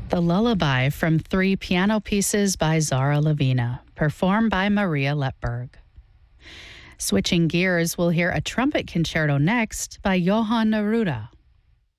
The Lullaby from 3 piano pieces by Zara Lavina, performed by Maria Lepberg. Switching gears, we'll hear a trumpet concerto next by Johann Neruda.